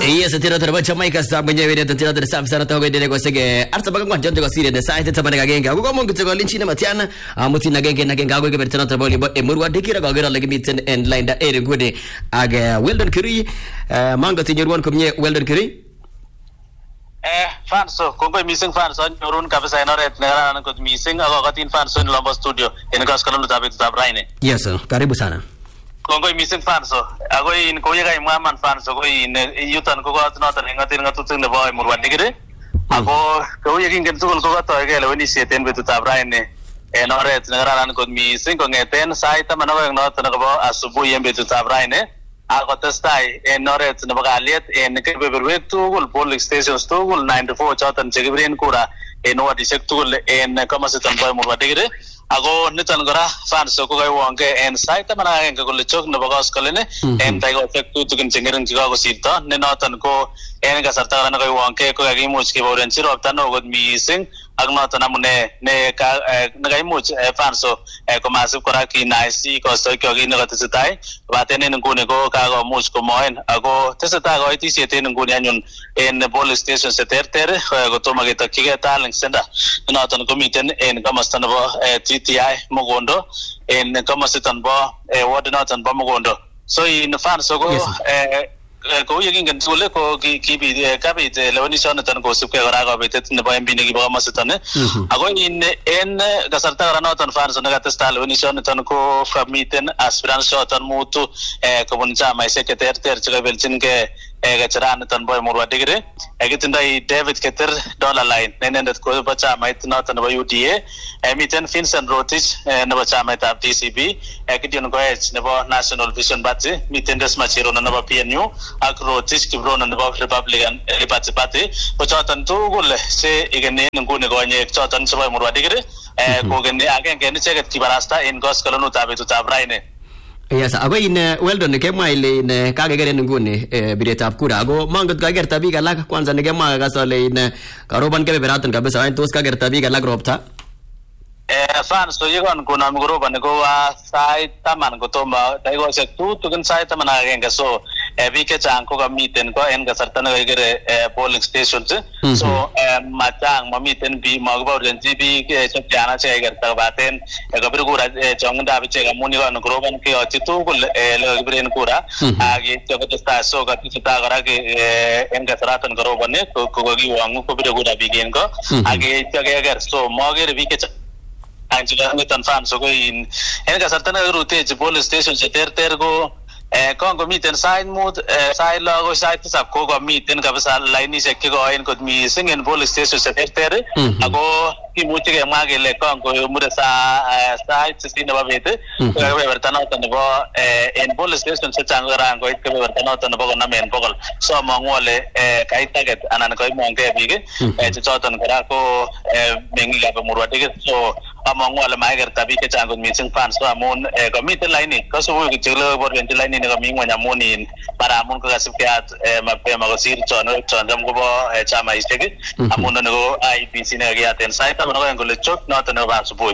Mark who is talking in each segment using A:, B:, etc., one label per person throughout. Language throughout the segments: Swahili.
A: Yes, tira tira Jamaica sa mwenyewe ndio tira tira safi sana toka ndele kwa sege. Arta baka ngwanja ndio sire de site taba na genga. Ugo mongo tsego linchina matiana. Amuti na genga ago ke bertana taba li bot emurwa dikira ga gira lagi mitten and line da ere gode aga Weldon Kiri mango tinyorwan komnye Weldon Kiri.
B: Fanso kongo missing fanso nyorun kabisa inoret ngara ko missing ago katin fanso ni lombo studio en gas kala lutabe tabraine.
A: Yes, karibu sana.
B: Kongo missing fanso ago in ko yega imman fanso ko in yutan ko got nota ngatin ngatutin ne boy murwan digire ago ko yegi ngen tugul ko to gele woni seten betu tabraine enoret ngara ko missing ko ngeten saita manago nota ko asubu yembe tu tabraine ago testai enoret ne bagaliet en kebe berwetu police stations tugul 94 chotan chegibren kura eno disek tugul en kamasitan boy murwan digire ago nitan gora fans ko gay wonge en site mana en ko lechok no bagos kalene en taigo efectu tukin chengerin ki go sita ne notan ko en ga sarta na gay wonge ko gi much ki boren siro tano god missing agno tanamune ne ka ngai much fans ko masuk kora ki nice ko sto ko gi no tsetai batene ngune ko ka go much ko moen ago tseta go iti siete ngune anyun en police station seterter go to mageta ki talent senda notan ko miten en kamastan bo TI Mogondo en kamasitan ba wadnatan ba Mogondo so in fan so go ko yegin gan sule ko ki bi kabi lewani shona tan ko suke gara ga betet ne ba mbini gi ba masatan ago in en gasarta gara notan fan so naga testa lewani shona tan ko famiten aspirant shotan mutu ko bunja mai secretary ter belchin ke gacharan tan boy murwa digre egitindai David Keter dollar line nenendet ko bacha mai tan ba UDA emiten Vincent Rotich ne bacha mai ta TCB egidion ko ne ba National Vision Party miten des machiro na ba PNU ak Rotich kibro na ba Republican Party ko chotan tu gol se igene ngune go nye chotan se boy murwa digre ko gene agen gene cheget kibarasta in gos kalonu tabe tu tabraine.
A: Yes, ago in Weldon ke maile in kagegere ngune biretab kura ago mangot kagerta biga lak kwanza ne kema gasole in karoban ke beratan kabisa en tos kagerta biga lak ropta
B: fan so yegon kuna mgoroban go sai taman go toma daigo sektu tugun sai taman agen so bike chang ko miten ko en gasartan gere polling station so matang mamiten bi magba urgency bi ke chana che gerta baten gabir gura chong da biche ga muni gon groban ke achitu gul lebren kura age to sta so ga tita gara ke en gasaratan groban ne ko gi wangu ko bir gura bi gen ko age chage ger so magere bike Angela nitan fan so go in en gasartan rute police station se ter go kongo miten sign mood side logo side sab ko miten ka basa line se ke go en ko mi singen police station se ter ago ki muche ke magele kongo mure sa side se ne babete ko bertana tan bo en police station se changara ko ke bertana tan bo na men bogol so mangole kai target anan ko monge bige chotan kara ko mengi ga murwa tige so amangwala maiger tabi ke chango missing fans so amon ko miten line ko so ko chelo bor gen line ne ko mingwa nyamunin para amon ko gasipkat mape magosir chondam ko chama istege amon ne go IPC ne ga ten site ko ngo le chok not ne ba subui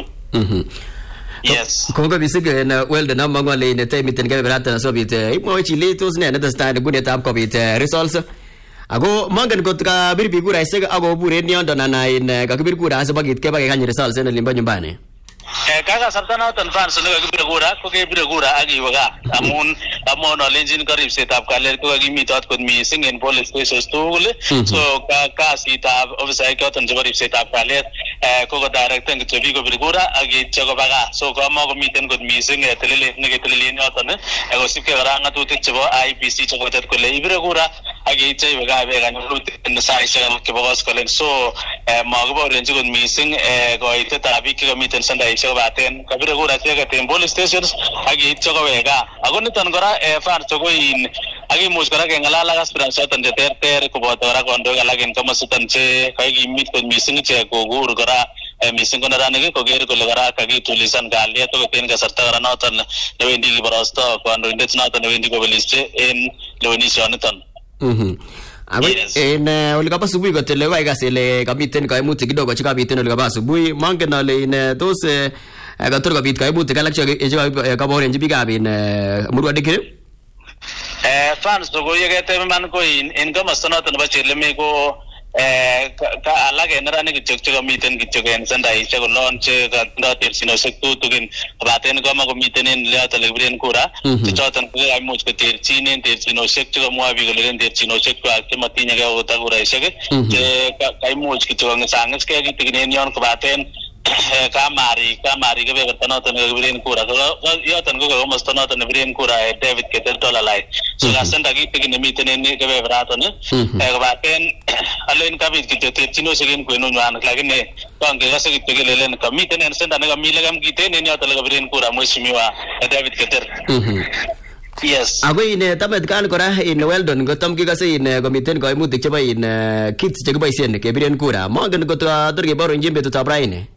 B: yes
A: ko ko bisig na well na mangwale ne te miten ga berata so bit mo chile tos ne na sta ne bude tab ko bit results ago mangan got ka birbi gura isega ago bure ni onda na in ka birgura asa bagit ke bagay kanyi results na limba nyumbani
B: kaga sartana tan fan so ga birgura ko ke birgura agi waga amon lenjin karib se tab ka le ko gi mitot ko mi singen police station stool so ka si tab obviously ko tan jabari se tab ka le ko direct ng to ko birgura agi chago baga so ko mo ko miten ko mi sing telele ne ke telele ni otan ego sip ke ranga tu te chbo IPC chago tet ko le birgura agi chai waga be ga nu te sai se ke bogos ko len so mo ko renji ko mi sing ko ite tabi ke miten sanda so baten kabira gura se ga tem police stations agi chago wega ago ni tan gora far chago in agi mus gara ke ngala lagas pransa tan ter ko botora ko ndo gala gen kamasutan che kai gi mit ko missing che ko gur gara missing ko narane ko ger ko gara kagi tulisan galia to pen ga sarta gara notan lewendi gi barasto ko ando indet notan lewendi ko beliste en lewendi shonatan
A: ago en ulikapa subuhi ko tele wa igasele kamiten kaimutik kidogo chikapiten ulikapa subuhi mangen ale in tos kator kapit kaimutik alak che kaboren jibikab in murwa dikire
B: fans to go yegete man ko in komosta noton nebo Cheleme ko ka alak en neranik kityok chekomiten kityok en sendaishek olon che katindoi terchinosiek tutugin kobaten komakomiten en yoton olekibiren kura che choton ko kaimuch koterchin en terchinosiek chekomwoe biik kole en terchinosiekkwak chematinyegei akot ak kuraisiek che kaimuch kityok kong'isang'iskei kitigin en yon kobaten kamari kebeberta noton nekibiren kura yoton ko komosta noton nebiren kura David Keter Tolalai so kasenda kitigin nemiten en kebeberaton kobaten alen kabit kityo terchinosiek en kwenunywan lakini kongekose kityo kelelen kamiten en senda nekami legem kiten en yoton lekibiren kura mheshimiwa David Keter. Yes.
A: Ako in tamet kan kora in Weldon kotam kikase in komiten kaimutik chebo in kits chekiboisien kebiren kura mongen kot tor keborunjin betutab raini.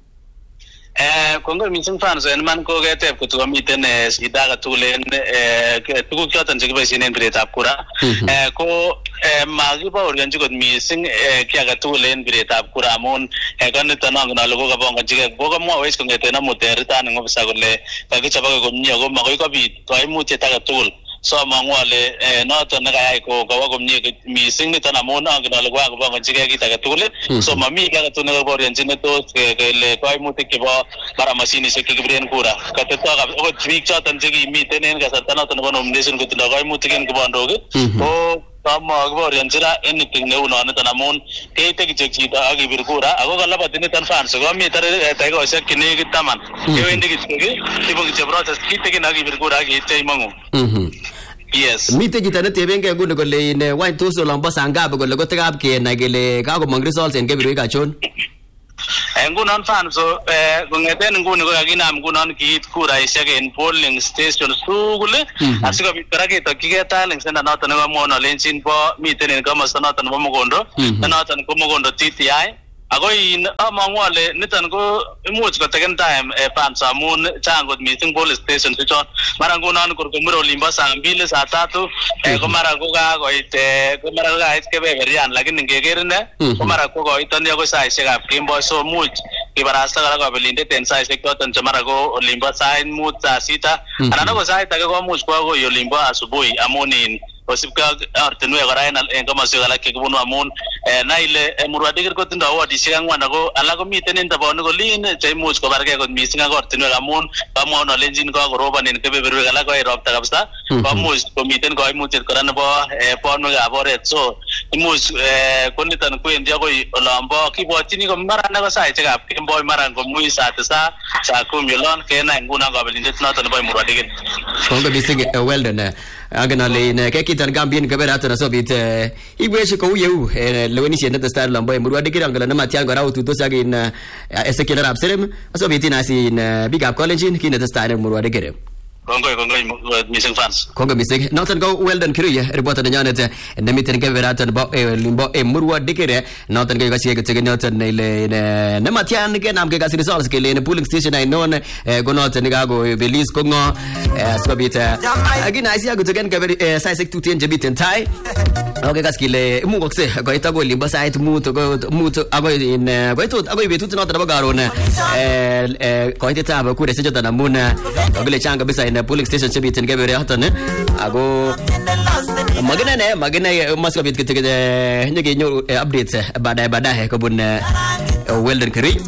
B: Kongoi mising fans en man ko keteb kot komiten shida agetugul en tuguk choton chekiboisien en biretab kura ko makibaorionji kot mising ki agetugul en biretab kura amun koniton angen ale kokabongonjigei kokamwawech kong'eten amut returning officer kole kakichobok komie ako makoi kobit koimutyet agetugul so amang'u ale noton nekayai ko kawo komie mising niton amun angen ale kokabongonjigei kit agetugul so mami ki agetugul nekabaorionjin netos kele koimutik chebo mara mashinisiek chekibiren kura katetok akot biik choton chekimiten en kasarta noton nebo nomination kotindoi koimutik en kibondok ko kamakibaorionji ra anything neu noniton amun keite kityok chito akibir kura ako kalabati niton fans komi takikosiek chenekit 10 kewendi kityok ibu kityok process kitigin akibir kura akiityo imong'u. Yes.
A: Mite chito netebengei nguni kole in wany tos olombo sangapi kole kotekab kenai kele kakomong results en kebeberwek achon?
B: Ngunon fans kong'eten nguni ko kakinam ngunon kiit kuraisiek en polling stations tugul asikobit kora ketokyigei tallying center noton nekamwon alenjin bo miten en komosta noton nebo Mogondo ne noton ko Mogondo TTI ako amang'u ale niton ko imuch koteken time fans amun chang kot mising polling stations chon mara ngunon korkomure olimbo saa 2 saa 3 ko mara kokait kebeberian lakini ngeker ine ko mara kokoitoni akoi saisiekab kemboi so much kibarasta kora kabelindet en saisiek choton che mara ko olimbo sait 5 saa 6 anan ko sait age komuch kwa akoi olimbo asubuhi amun kosibkei ak ortinwek kora en komoswek alak chekibunu amun naile Murwadikir kotindoi wardisiek 4 ako alak komiten en tabonik olin cheimuch kobargei kot mising ak ortinwek amun kamwaun alenjin kakorobon en kebeberwek alak koyoe ropta kabisa komuch komiten koimutiet kora nebo bonwekab oret so imuch koniton kwendi akoi olombo kibwotyini ko mara neko saisiekab kemboi mara komui saa 9 saa 10 olon kenai ngunon kabelindet noton nebo Murwadikir.
A: Kongo mising Weldon agen ale kekitan gambien keberatan asobit igweshe kou yeu lewenisiet netestai olombo Murwadikir angala nematian kora ututos ak in Ezekiel Arap Serem asobit inasin bigap kolenjin kinetestai en Murwadikir.
B: Kongoi mising fans.
A: Kongoi mising. Noton ko Weldon Kiruye reporter nenyonet nemiten keberatan bo limbo Murwadikir noton ko kasiye kitegen noton ne nematian kenam ke kasiri results kele en polling station ainon ko noton nikago belis ko ngo asobit agina isia kitegen keber saisek tuten jebiten tai okay kaskile imukokse koit ako limbo sait mut akoi in koitut akoi betut noton nebo karon koitetab kure sejoton amun kile changa kabisa in polling station chebiten kebere yoton ako magine maskobit kitege nyegenyoru updates baadaye kobun Weldon Kiruye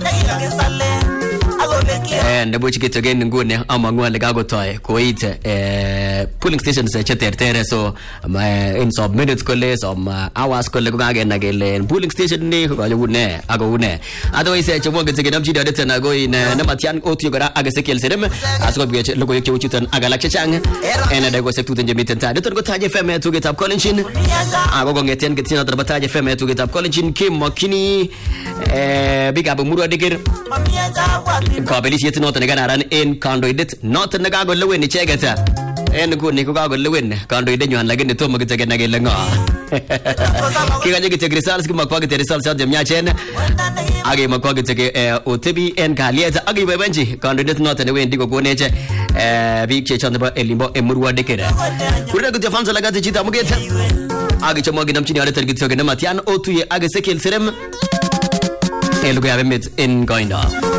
A: nebuch kitegen nguni amang'u ale kakotoi koit polling stations cheterter so in some minutes kole some hours kole kokakenai kele polling station ni koune ako une otherwise chemwon kitegen amchi dadet ako in nematian otio kora ak Ezekiel Serem asikobit logoiwek cheu chuton ak alak chechang en dakikosiek tuten chemiten tai niton ko Taach FM tugetab Kolenjin ako kong'eten ketyin noton nebo Taach FM tugetab Kolenjin kemokyini bigab Murwadikir kabelisiet noton nekararan en kandoindet noton nekakolewen icheket en nguni ko kakolewen kandoindenywan lakini tomo kitegen kele ng'o kikanye kityok results kimakwa kityok results choton chemiachen ak kemakwa kityok otebi en kalyet ak iboiboenji kandoindet noton newendi kokonech biik chechon nebo elimbo Murwadikir kurere kityok fans alak chito muget ak ichomwa kinamchini oreton kityok nematian otuye ak Ezekiel Serem en luguyab emet en koindo.